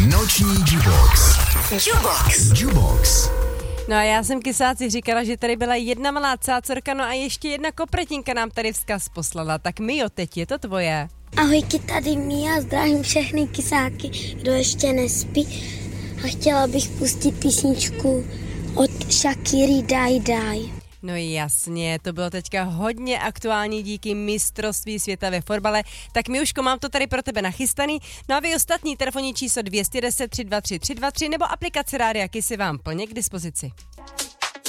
Noční Jubox. Jubox. No a já jsem Kysáci říkala, že tady byla jedna malá cácorka, no a ještě jedna kopretinka nám tady vzkaz poslala. Tak Mio, teď je to tvoje. Ahojky, tady Mia, zdravím všechny Kysáky, kdo ještě nespí. A chtěla bych pustit písničku od Shakiry Die Die. No jasně, to bylo teďka hodně aktuální díky mistrovství světa ve fotbale. Tak Miuško, mám to tady pro tebe nachystaný. No a vy ostatní telefonní číslo 210 323 323 nebo aplikace Rádia Kysy vám plně k dispozici.